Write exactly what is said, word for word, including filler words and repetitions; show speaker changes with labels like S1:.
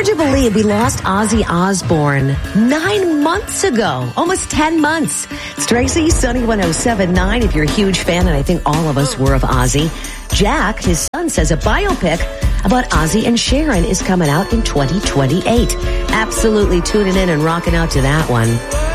S1: you believe we lost Ozzy Osbourne nine months ago? Almost ten months. It's Tracy, Sunny one oh seven point nine. If you're a huge fan, and I think all of us were of Ozzy. Jack, his son, says a biopic about Ozzy and Sharon is coming out in twenty twenty-eight. Absolutely tuning in and rocking out to that one.